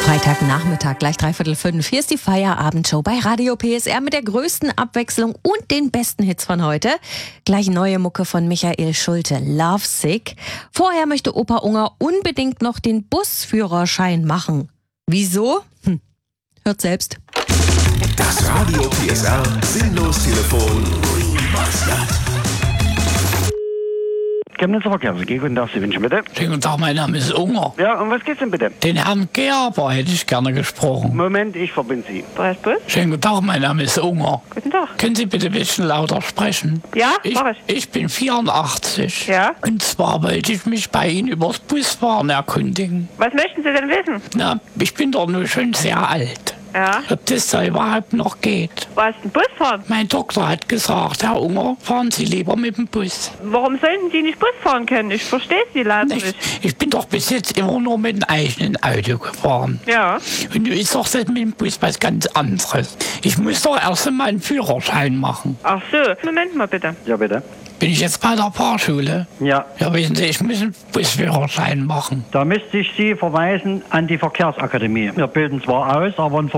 Freitagnachmittag, gleich 5:45. Hier ist die Feierabendshow bei Radio PSR mit der größten Abwechslung und den besten Hits von heute. Gleich neue Mucke von Michael Schulte, Lovesick. Vorher möchte Opa Unger unbedingt noch den Busführerschein machen. Wieso? Hört selbst. Das Radio PSR Sinnlos-Telefon. Chemnitzer Verkehrs-AG, guten Tag, Sie wünschen bitte. Schönen guten Tag, mein Name ist Unger. Ja, um was geht's denn bitte? Den Herrn Gerber hätte ich gerne gesprochen. Moment, ich verbinde Sie. Bus? Schönen guten Tag, mein Name ist Unger. Guten Tag. Können Sie bitte ein bisschen lauter sprechen? Ja, mach ich. Ich bin 84. Ja? Und zwar wollte ich mich bei Ihnen über das Busfahren erkundigen. Was möchten Sie denn wissen? Na, ich bin doch nur schon sehr alt. Ja? Ob das da überhaupt noch geht? Was, ein Bus fahren? Mein Doktor hat gesagt, Herr Unger, fahren Sie lieber mit dem Bus. Warum sollten Sie nicht Bus fahren können? Ich verstehe Sie leider nicht. Ich bin doch bis jetzt immer nur mit dem eigenen Auto gefahren. Ja. Und nun ist doch das mit dem Bus was ganz anderes. Ich muss doch erst einmal einen Führerschein machen. Ach so, Moment mal bitte. Ja, bitte. Bin ich jetzt bei der Fahrschule? Ja, Ja, wissen Sie, ich muss einen Busführerschein machen. da müsste ich Sie verweisen an die Verkehrsakademie. Wir bilden zwar aus, aber ein